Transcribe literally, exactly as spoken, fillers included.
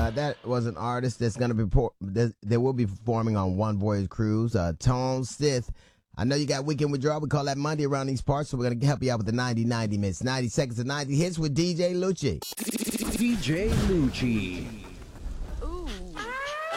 Uh, that was an artist that's going to be, por- that, that will be performing on One Voyage Cruise. Uh, Tone Stith. I know you got Weekend Withdrawal. We call that Monday around these parts, so we're going to help you out with the ninety ninety minutes. ninety seconds of ninety hits with D J Lucci. D J Lucci.